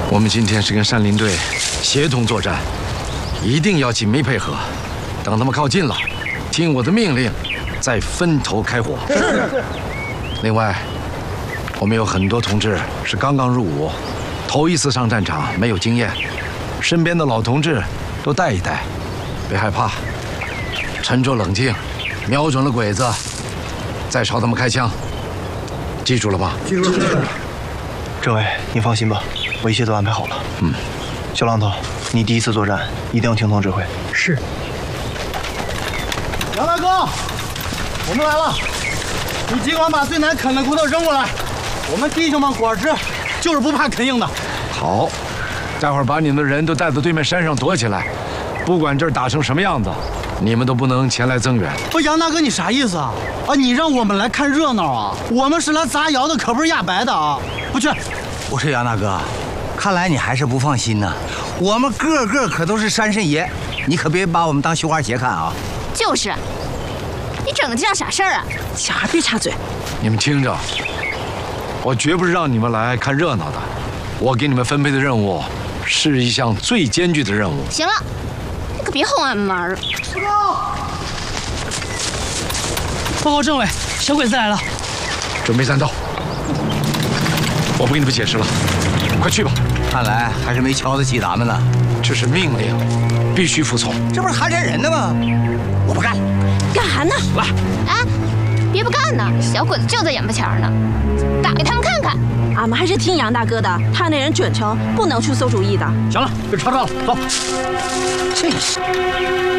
我们今天是跟山林队协同作战，一定要紧密配合。等他们靠近了，听我的命令，再分头开火。是。另外，我们有很多同志是刚刚入伍，头一次上战场，没有经验，身边的老同志都带一带，别害怕，沉着冷静，瞄准了鬼子，再朝他们开枪。记住了吗？记住了。 政委，你放心吧，我一切都安排好了。小浪头，你第一次作战，一定要听从指挥。 是。杨大哥，我们来了，你尽管把最难啃的骨头扔过来，我们弟兄们果实就是不怕啃硬的。 好，待会儿把你们的人都带到对面山上躲起来，不管这儿打成什么样子，你们都不能前来增援。 不，杨大哥，你啥意思啊？你让我们来看热闹啊？我们是来砸窑的，可不是压白的啊！不去。 不是杨大哥，看来你还是不放心呐。我们个个可都是山神爷，你可别把我们当绣花鞋看啊！ 就是，你整的这叫啥事儿啊？ 掐别插嘴！ 你们听着，我绝不是让你们来看热闹的，我给你们分配的任务是一项最艰巨的任务。 行了，你可别哄俺们玩儿。 报告政委，小鬼子来了。 准备战斗。我不跟你们解释了，快去吧。 看来还是没瞧得起咱们呢。 这是命令，必须服从。 这不是寒碜人的吗？我不干。 干啥呢？ 来。 哎，别不干呢，小鬼子就在眼巴前呢，打给他们看看。 俺们还是听杨大哥的，他那人准成，不能出馊主意的。 行了，别吵吵了，走。 真是。